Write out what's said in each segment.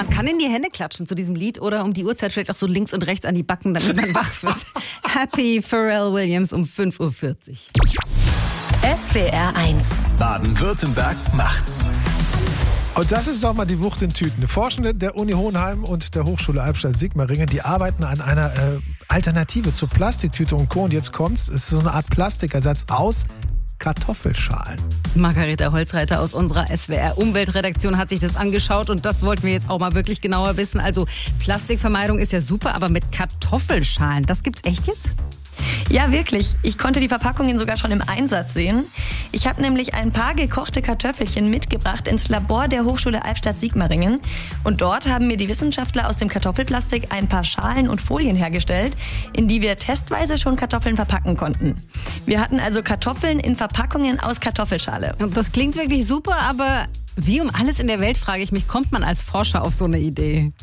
Man kann in die Hände klatschen zu diesem Lied oder um die Uhrzeit vielleicht auch so links und rechts an die Backen, damit man wach wird. Happy Pharrell Williams um 5.40 Uhr. SWR 1. Baden-Württemberg macht's. Und das ist doch mal die Wucht in Tüten. Forschende der Uni Hohenheim und der Hochschule Albstadt-Sigmaringen, die arbeiten an einer Alternative zur Plastiktüte und Co. Und jetzt kommt's, es ist so eine Art Plastikersatz aus Kartoffelschalen. Margareta Holzreiter aus unserer SWR-Umweltredaktion hat sich das angeschaut und das wollten wir jetzt auch mal wirklich genauer wissen. Also Plastikvermeidung ist ja super, aber mit Kartoffelschalen, das gibt's echt jetzt? Ja, wirklich. Ich konnte die Verpackungen sogar schon im Einsatz sehen. Ich habe nämlich ein paar gekochte Kartoffelchen mitgebracht ins Labor der Hochschule Albstadt-Sigmaringen. Und dort haben mir die Wissenschaftler aus dem Kartoffelplastik ein paar Schalen und Folien hergestellt, in die wir testweise schon Kartoffeln verpacken konnten. Wir hatten also Kartoffeln in Verpackungen aus Kartoffelschale. Und das klingt wirklich super, aber wie um alles in der Welt, frage ich mich, kommt man als Forscher auf so eine Idee?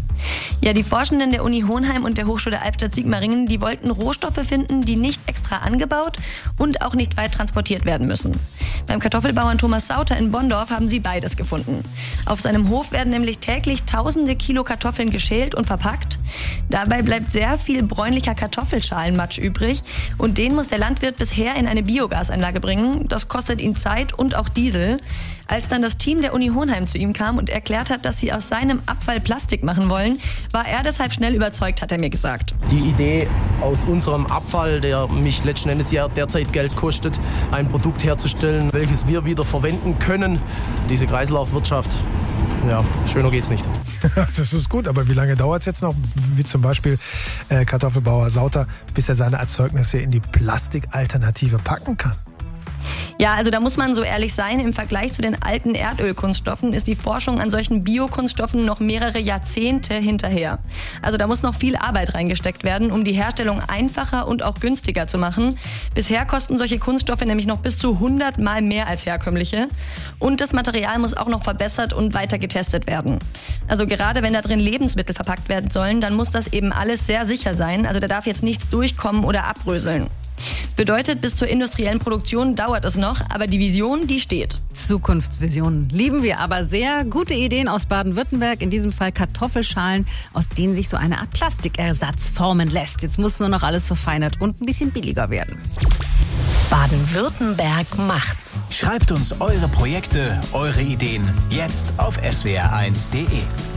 Ja, die Forschenden der Uni Hohenheim und der Hochschule Albstadt-Sigmaringen, die wollten Rohstoffe finden, die nicht extra angebaut und auch nicht weit transportiert werden müssen. Beim Kartoffelbauern Thomas Sauter in Bonndorf haben sie beides gefunden. Auf seinem Hof werden nämlich täglich tausende Kilo Kartoffeln geschält und verpackt. Dabei bleibt sehr viel bräunlicher Kartoffelschalenmatsch übrig und den muss der Landwirt bisher in eine Biogasanlage bringen. Das kostet ihn Zeit und auch Diesel. Als dann das Team der Uni Hohenheim zu ihm kam und erklärt hat, dass sie aus seinem Abfall Plastik machen wollen, war er deshalb schnell überzeugt, hat er mir gesagt. Die Idee, aus unserem Abfall, der mich letzten Endes ja derzeit Geld kostet, ein Produkt herzustellen, welches wir wieder verwenden können. Diese Kreislaufwirtschaft, ja, schöner geht's nicht. Das ist gut, aber wie lange dauert es jetzt noch, wie zum Beispiel Kartoffelbauer Sauter, bis er seine Erzeugnisse in die Plastikalternative packen kann? Ja, also da muss man so ehrlich sein, im Vergleich zu den alten Erdölkunststoffen ist die Forschung an solchen Biokunststoffen noch mehrere Jahrzehnte hinterher. Also da muss noch viel Arbeit reingesteckt werden, um die Herstellung einfacher und auch günstiger zu machen. Bisher kosten solche Kunststoffe nämlich noch bis zu 100 Mal mehr als herkömmliche. Und das Material muss auch noch verbessert und weiter getestet werden. Also gerade wenn da drin Lebensmittel verpackt werden sollen, dann muss das eben alles sehr sicher sein. Also da darf jetzt nichts durchkommen oder abröseln. Bedeutet, bis zur industriellen Produktion dauert es noch, aber die Vision, die steht. Zukunftsvisionen lieben wir, aber sehr gute Ideen aus Baden-Württemberg, in diesem Fall Kartoffelschalen, aus denen sich so eine Art Plastikersatz formen lässt. Jetzt muss nur noch alles verfeinert und ein bisschen billiger werden. Baden-Württemberg macht's. Schreibt uns eure Projekte, eure Ideen jetzt auf swr1.de.